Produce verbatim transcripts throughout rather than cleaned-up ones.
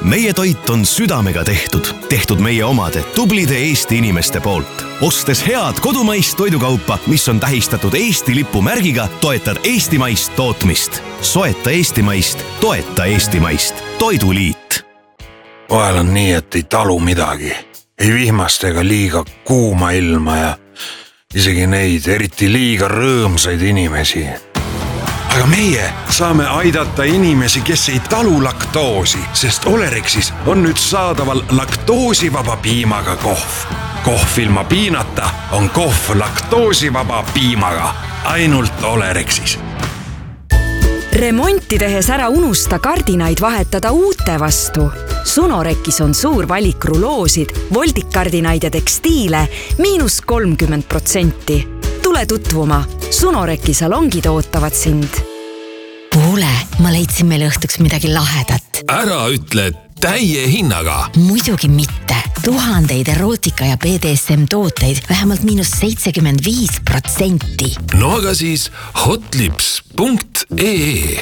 meie toit on südamega tehtud, tehtud meie omade tublide Eesti inimeste poolt. Ostes head kodumaist toidukaupa, mis on tähistatud Eesti lipu märgiga, toetad eestimaist tootmist. Soeta eestimaist, toeta eestimaist. Toiduliit. Vahel on nii, et ei talu midagi. Ei vihmast ega liiga kuuma ilma ja isegi neid eriti liiga rõõmsaid inimesi. Aga meie saame aidata inimesi, kes ei talu laktoosi, sest Olerexis on nüüd saadaval laktoosivaba piimaga kohv. Kohv ilma piinata on kohv laktoosivaba piimaga. Ainult Olerexis. Remonti tehes ära unusta kardinaid vahetada uute vastu. Sunorekis on suur valik ruloosid, voldikkardinaid ja tekstiile miinus kolmkümmend protsenti. Tule tutvuma. Sunoreki salongid ootavad sind. Kuule, ma leidsin meile õhtuks midagi lahedat. Ära ütle täie hinnaga. Muidugi mitte. Tuhandeid erootika ja B D S M tooteid vähemalt miinus seitsekümmend viis protsenti. No aga siis hotlips punkt ee.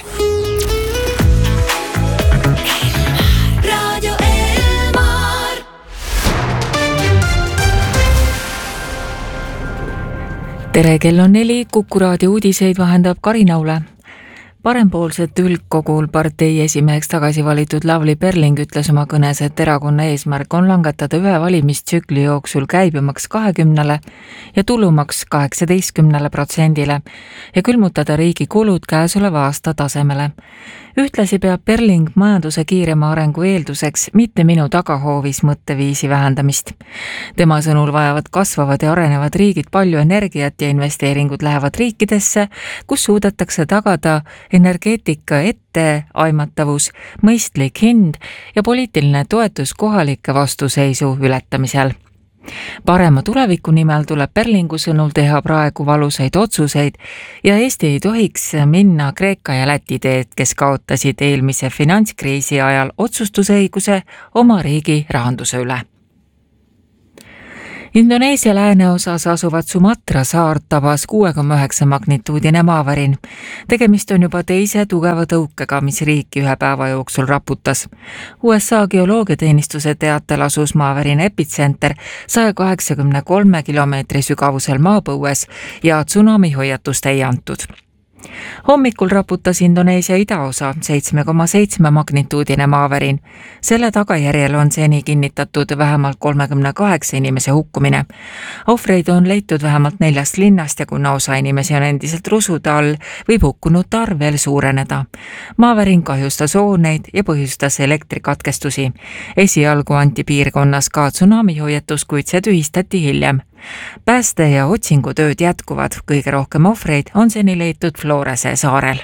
Tere, kell on neli, Kuku raadio uudiseid vahendab Karinaule. Parempoolset üldkogul partei esimeheks tagasi valitud Lavly Perling ütles oma kõnes, et erakonna eesmärk on langetada ühe valimistsükli jooksul käibemaks kahekümnele ja tulumaks kaheksateistkümnele protsendile ja külmutada riigi kulud käesoleva aasta tasemele. Ühtlasi peab Perling majanduse kiirema arengu eelduseks mitte minu tagahoovis mõtteviisi vähendamist. Tema sõnul vajavad kasvavad ja arenevad riigid palju energiat ja investeeringud lähevad riikidesse, kus suudetakse tagada energeetika etteaimatavus, mõistlik hind ja poliitiline toetus kohalike vastuseisu ületamisel. Parema tuleviku nimel tuleb Perlingu sõnul teha praegu valusaid otsuseid ja Eesti ei tohiks minna Kreeka ja Läti teed, kes kaotasid eelmise finantskriisi ajal otsustusõiguse oma riigi rahanduse üle. Indoneesia lääneosas asuvad Sumatra saart tabas kuue koma üheksa magnituudine maavärin. Tegemist on juba teise tugeva tõukega, mis riiki ühe päeva jooksul raputas. U S A geoloogiateenistuse teatel asus maavärin epitsenter saja kaheksakümne kolme kilomeetri sügavusel maapõues ja tsunami hoiatust ei antud. Hommikul raputas Indoneesia idaosa seitse koma seitse magnituudine maavärin. Selle tagajärjel on seni kinnitatud vähemalt kolmekümne kaheksa inimese hukkumine. Ohvreid on leitud vähemalt neljast linnast ja kuna osa inimesi on endiselt rusude all, võib hukkunute arv veel suureneda. Maavärin kahjustas hooneid ja põhjustas elektrikatkestusi. Esialgu anti piirkonnas ka tsunami hoiatus, kuid see tühistati hiljem. Pääste ja otsingutööd jätkuvad, kõige rohkem ohvreid on seni leitud Florese saarel.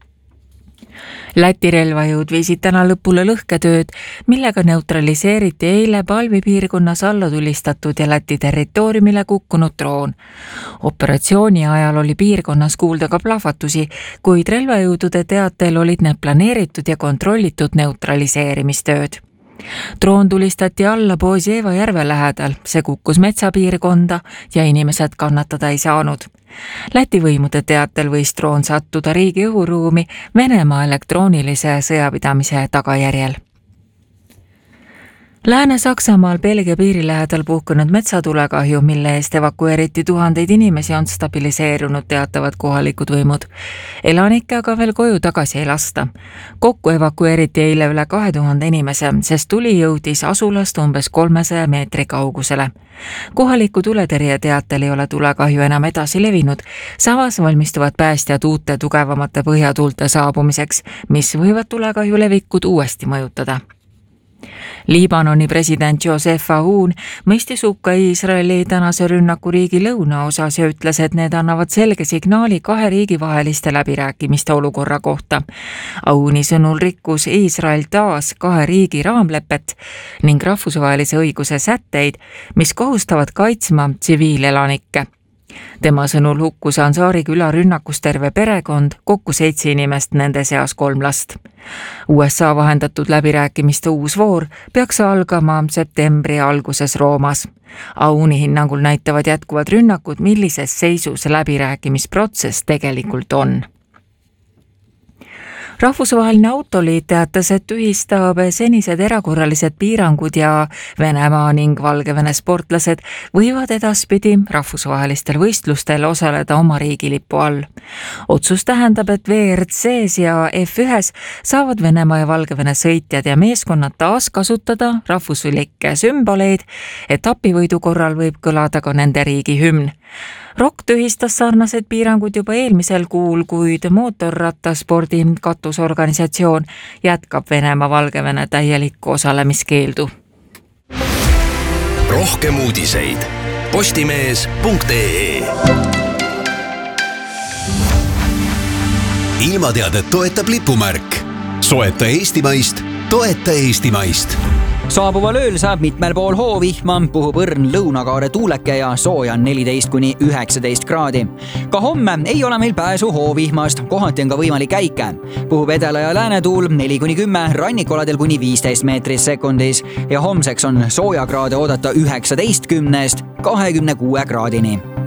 Läti relvajõud viisid täna lõpule lõhketööd, millega neutraliseeriti eile Palvi piirkonnas alla tulistatud ja Läti territooriumile kukkunud droon. Operatsiooni ajal oli piirkonnas kuulda ka plahvatusi, kuid relvajõudude teatel olid need planeeritud ja kontrollitud neutraliseerimistööd. Droon tulistati alla Boževa järve lähedal, see kukkus metsapiirkonda ja inimesed kannatada ei saanud. Läti võimude teatel võis droon sattuda riigi õhuruumi Venemaa elektroonilise sõjapidamise tagajärjel. Lääne-Saksamaal Belgia piiri lähedal puhkunud metsatulekahju, mille eest evakueeriti tuhandeid inimesi, on stabiliseerunud, teatavad kohalikud võimud. Elanikke aga veel koju tagasi ei lasta. Kokku evakueeriti eile üle kahe tuhande inimese, sest tuli jõudis asulast umbes kolmesaja meetri kaugusele. Kohaliku tuletõrje teatel ei ole tulekahju enam edasi levinud. Samas valmistuvad päästjad uute tugevamate põhjatuulte saabumiseks, mis võivad tulekahju levikud uuesti mõjutada. Liibanoni president Joseph Aoun mõistis hukka Iisraeli tänase rünnaku riigi lõunaosas ja ütles, et need annavad selge signaali kahe riigi vaheliste läbirääkimiste olukorra kohta. Aouni sõnul rikkus Iisrael taas kahe riigi raamlepet ning rahvusvahelise õiguse sätteid, mis kohustavad kaitsma tsiviilelanikke. Tema sõnul hukkus Ansaari küla rünnakus terve perekond, kokku seitse inimest, nende seas kolm last. U S A vahendatud läbirääkimiste uus voor peaks algama septembri alguses Roomas. Aouni hinnangul näitavad jätkuvad rünnakud, millises seisus läbirääkimisprotsess tegelikult on. Rahvusvaheline autoliit teatas, et tühistab senised erakorralised piirangud ja Venemaa ning Valgevene sportlased võivad edaspidi rahvusvahelistel võistlustel osaleda oma riigilipu all. Otsus tähendab, et V R C-s ja F ühes saavad Venemaa ja Valgevene sõitjad ja meeskonnad taas kasutada rahvuslikke sümboleid, etapivõidu korral võib kõlada ka nende riigi hümn. Rock tühistas sarnased piirangud juba eelmisel kuul, kuid mootorrattaspordi katusorganisatsioon jätkab Venemaa Valgevene täielikku osalemiskeeldu. Rohkem uudiseid postimees punkt ee. Ilmateadet toetab lipumärk. Soeta eestimaist, toeta eestimaist. Saabuval ööl saab mitmel pool hoovihma, puhub õrn lõunakaare tuuleke ja sooja on neliteist kuni üheksateist kraadi. Ka homme ei ole meil pääsu hoovihmast, kohati on ka võimalik käike. Puhub edela ja läänetuul neli kuni kümme, rannikoladel kuni viisteist meetris sekundis ja homseks on soojakraade oodata üheksateist kümnest kahekümne kuue kraadini.